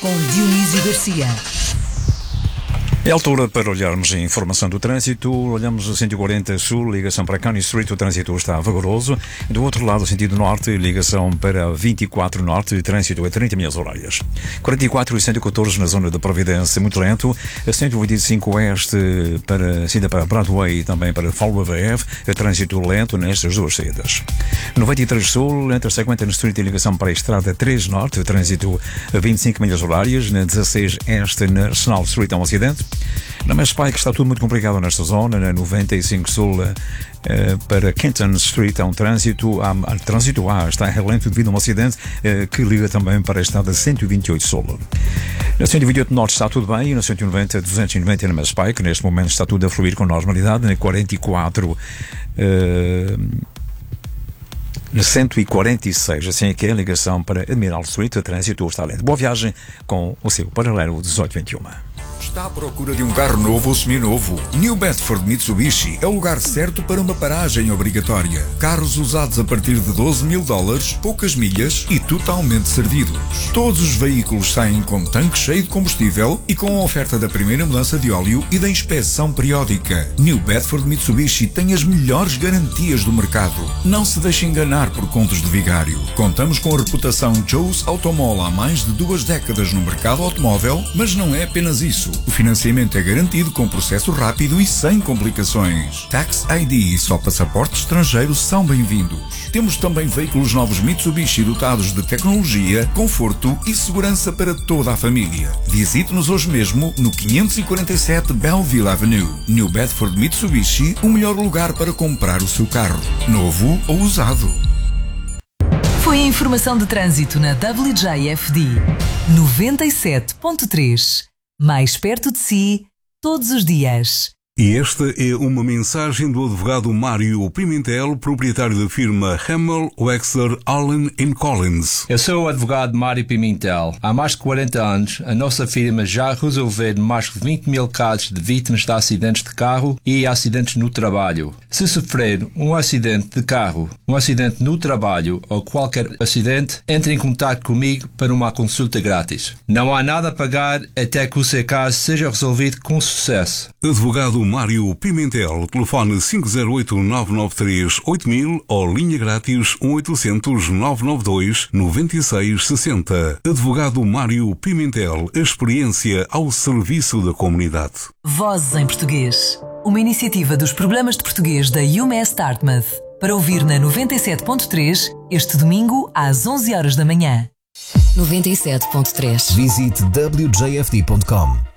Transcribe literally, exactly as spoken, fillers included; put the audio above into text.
com Dionísio Garcia. É a altura para olharmos a informação do trânsito. Olhamos o cento e quarenta Sul, ligação para Canning Street, o trânsito está vagaroso. Do outro lado, sentido Norte, ligação para vinte e quatro Norte, trânsito a trinta milhas horárias. quarenta e quatro e cento e catorze na zona da Providência, muito lento. A cento e vinte e cinco Oeste, para, saída para Broadway e também para Fall River Ave, trânsito lento nestas duas saídas. noventa e três Sul, entre a cinquenta Street e ligação para a Estrada três Norte, trânsito a vinte e cinco milhas horárias. Na dezasseis Este, na Arsenal Street, há um acidente. Na Mass Pike está tudo muito complicado nesta zona. Na noventa e cinco Sul, uh, para Kenton Street, há um trânsito. Há, há trânsito A está lento devido a um acidente uh, que liga também para a estrada cento e vinte e oito Sul. Na cento e vinte e oito Norte está tudo bem. E na cento e noventa, duzentos e noventa na Mass Pike, neste momento está tudo a fluir com normalidade. Na quarenta e quatro, uh, na cento e quarenta e seis, assim é que é a ligação para Admiral Street, o trânsito está lento. Boa viagem com o seu paralelo dezoito vinte e um. Está à procura de um carro novo ou seminovo? New Bedford Mitsubishi é o lugar certo para uma paragem obrigatória. Carros usados a partir de doze mil dólares, poucas milhas e totalmente servidos. Todos os veículos saem com tanque cheio de combustível e com a oferta da primeira mudança de óleo e da inspeção periódica. New Bedford Mitsubishi tem as melhores garantias do mercado. Não se deixe enganar por contos de vigário. Contamos com a reputação Joe's Automall há mais de duas décadas no mercado automóvel, mas não é apenas isso. O financiamento é garantido com processo rápido e sem complicações. Tax I D e só passaporte estrangeiro são bem-vindos. Temos também veículos novos Mitsubishi dotados de tecnologia, conforto e segurança para toda a família. Visite-nos hoje mesmo no quinhentos e quarenta e sete Belleville Avenue. New Bedford Mitsubishi, o melhor lugar para comprar o seu carro, novo ou usado. Foi a informação de trânsito na W J F D noventa e sete ponto três. Mais perto de si, todos os dias. E esta é uma mensagem do advogado Mário Pimentel, proprietário da firma Hamel, Wexler, Allen and Collins. Eu sou o advogado Mário Pimentel. Há mais de quarenta anos, a nossa firma já resolveu mais de vinte mil casos de vítimas de acidentes de carro e acidentes no trabalho. Se sofrer um acidente de carro, um acidente no trabalho ou qualquer acidente, entre em contato comigo para uma consulta grátis. Não há nada a pagar até que o seu caso seja resolvido com sucesso. Advogado Mário Pimentel, telefone cinco zero oito, nove nove três, oito mil ou linha grátis um oitocentos, nove nove dois, nove seis seis zero. Advogado Mário Pimentel, a experiência ao serviço da comunidade. Vozes em Português, uma iniciativa dos programas de português da UMass Dartmouth, para ouvir na noventa e sete ponto três este domingo às onze horas da manhã. noventa e sete ponto três. Visite w j f d ponto com.